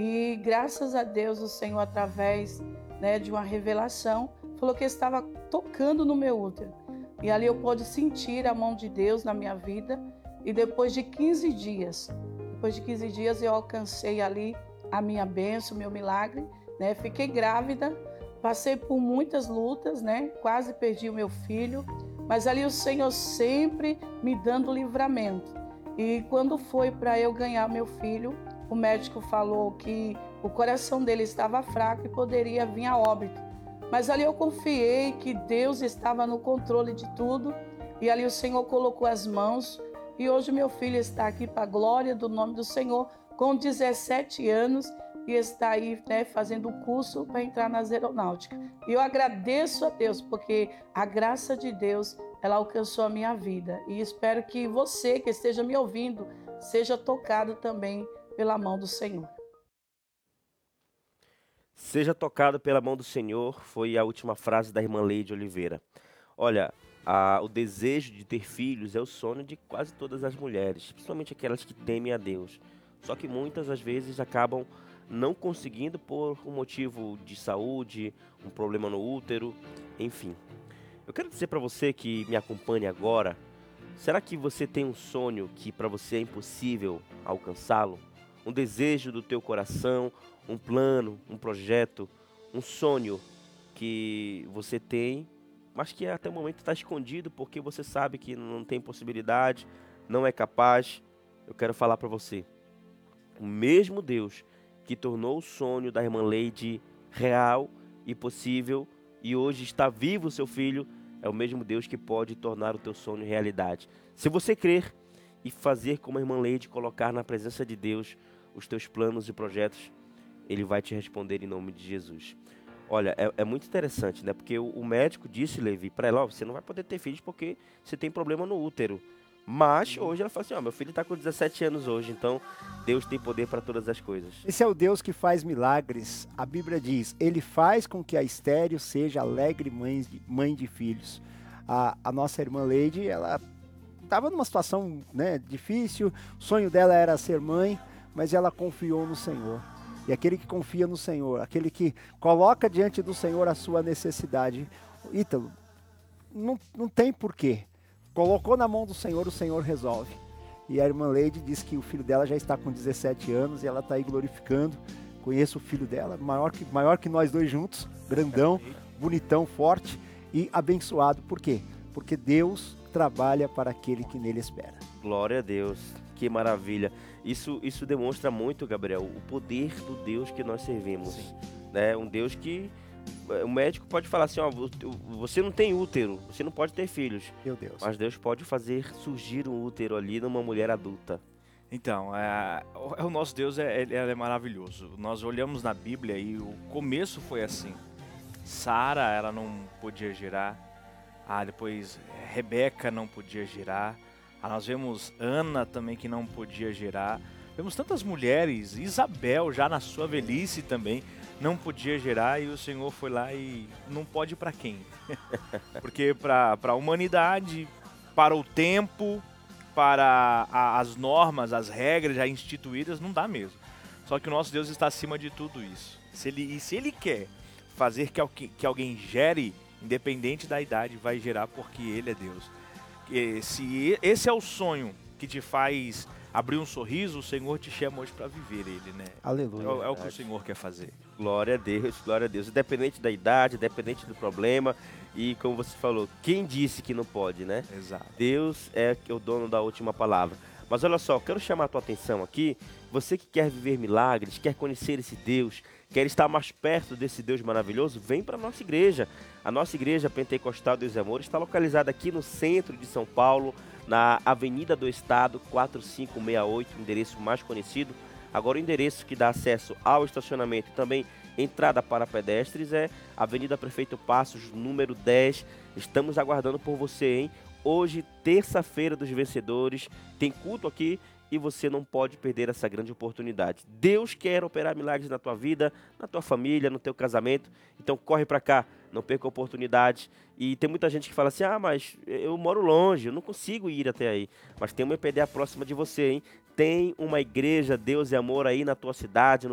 E graças a Deus o Senhor, através, né, de uma revelação, falou que estava tocando no meu útero. E ali eu pude sentir a mão de Deus na minha vida. E depois de 15 dias, eu alcancei ali a minha bênção, o meu milagre, né? Fiquei grávida, passei por muitas lutas, né? Quase perdi o meu filho, mas ali o Senhor sempre me dando livramento. E quando foi para eu ganhar meu filho, o médico falou que o coração dele estava fraco e poderia vir a óbito. Mas ali eu confiei que Deus estava no controle de tudo, e ali o Senhor colocou as mãos, e hoje meu filho está aqui para a glória do nome do Senhor, com 17 anos, e está aí, né, fazendo o curso para entrar nas aeronáuticas. E eu agradeço a Deus, porque a graça de Deus, ela alcançou a minha vida. E espero que você que esteja me ouvindo, seja tocado também pela mão do Senhor. Seja tocado pela mão do Senhor, foi a última frase da irmã Leide Oliveira. Olha, o desejo de ter filhos é o sonho de quase todas as mulheres, principalmente aquelas que temem a Deus. Só que muitas, às vezes, acabam não conseguindo por um motivo de saúde, um problema no útero, enfim. Eu quero dizer para você que me acompanha agora, será que você tem um sonho que para você é impossível alcançá-lo? Um desejo do teu coração, um plano, um projeto, um sonho que você tem, mas que até o momento está escondido porque você sabe que não tem possibilidade, não é capaz. Eu quero falar para você, o mesmo Deus que tornou o sonho da irmã Leide real e possível e hoje está vivo o seu filho, é o mesmo Deus que pode tornar o teu sonho realidade. Se você crer e fazer como a irmã Leide, colocar na presença de Deus os teus planos e projetos, Ele vai te responder em nome de Jesus. Olha, é muito interessante, né? Porque o médico disse, Levi, para ela, ó, você não vai poder ter filhos porque você tem problema no útero. Mas hoje ela fala assim, ó, meu filho está com 17 anos hoje, então Deus tem poder para todas as coisas. Esse é o Deus que faz milagres. A Bíblia diz, ele faz com que a estéril seja alegre mãe de filhos. A nossa irmã Leide, ela estava numa situação, né, difícil, o sonho dela era ser mãe, mas ela confiou no Senhor. E aquele que confia no Senhor, aquele que coloca diante do Senhor a sua necessidade, Ítalo, não tem porquê. Colocou na mão do Senhor, o Senhor resolve. E a irmã Leide diz que o filho dela já está com 17 anos e ela está aí glorificando. Conheço o filho dela, maior que nós dois juntos, grandão, bonitão, forte e abençoado. Por quê? Porque Deus trabalha para aquele que nele espera. Glória a Deus, que maravilha. Isso demonstra muito, Gabriel, o poder do Deus que nós servimos. Né? Um Deus que o médico pode falar assim, ó, você não tem útero, você não pode ter filhos. Meu Deus. Mas Deus pode fazer surgir um útero ali numa mulher adulta. Então, o nosso Deus ele é maravilhoso. Nós olhamos na Bíblia e o começo foi assim. Sara, ela não podia gerar. Depois Rebeca não podia gerar. Nós vemos Ana também que não podia gerar. Vemos tantas mulheres, Isabel já na sua velhice também não podia gerar e o Senhor foi lá e não pode para quem? Porque para a humanidade, para o tempo, para as normas, as regras já instituídas, não dá mesmo. Só que o nosso Deus está acima de tudo isso. Se Ele quer fazer que alguém gere, independente da idade, vai gerar porque Ele é Deus. Se esse é o sonho que te faz abrir um sorriso, o Senhor te chama hoje para viver ele, né? Aleluia. É o que o Senhor quer fazer. Glória a Deus, glória a Deus. Independente da idade, independente do problema. E como você falou, quem disse que não pode, né? Exato. Deus é o dono da última palavra. Mas olha só, quero chamar a tua atenção aqui. Você que quer viver milagres, quer conhecer esse Deus, quer estar mais perto desse Deus maravilhoso, vem para a nossa igreja. A nossa igreja Pentecostal Deus e Amor está localizada aqui no centro de São Paulo, na Avenida do Estado, 4568, o endereço mais conhecido. Agora o endereço que dá acesso ao estacionamento e também entrada para pedestres é Avenida Prefeito Passos, número 10. Estamos aguardando por você, hein? Hoje, terça-feira dos vencedores, tem culto aqui e você não pode perder essa grande oportunidade. Deus quer operar milagres na tua vida, na tua família, no teu casamento. Então corre para cá, não perca a oportunidade. E tem muita gente que fala assim, mas eu moro longe, eu não consigo ir até aí. Mas tem uma EPDA próxima de você, hein? Tem uma igreja Deus e Amor aí na tua cidade,